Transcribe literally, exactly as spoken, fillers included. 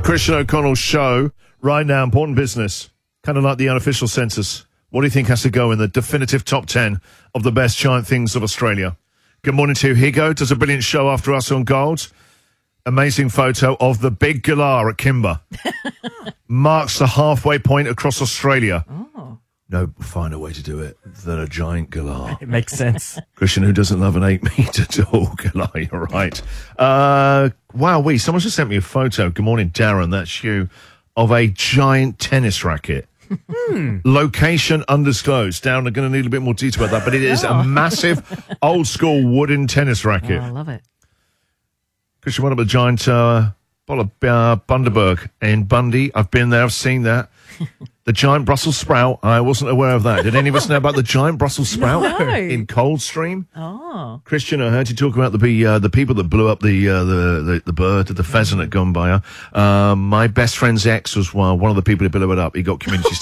Christian O'Connell's show right now. Important business. Kind of like the unofficial census. What do you think has to go in the definitive top ten of the best giant things of Australia? Good morning to you. Higo does a brilliant show after us on Gold. Amazing photo of the big galah at Kimber. Marks the halfway point across Australia. Oh. No finer way to do it than a giant galah. It makes sense. Christian, who doesn't love an eight-metre tall galah, you're right. Uh, wow, we someone just sent me a photo. Good morning, Darren, that's you, of a giant tennis racket. Hmm. Location undisclosed. Darren, I'm going to need a bit more detail about that, but it is a massive, old-school wooden tennis racket. Oh, I love it. Christian, what about the giant uh, bottle of uh, Bundaberg in Bundy? I've been there, I've seen that. The giant Brussels sprout, I wasn't aware of that. Did any of us know about the giant Brussels sprout No. in Coldstream? Oh. Christian, I heard you talk about the uh, the people that blew up the uh, the, the the bird, the pheasant at Gumbaya. Um, my best friend's ex was one, one of the people who blew it up. He got community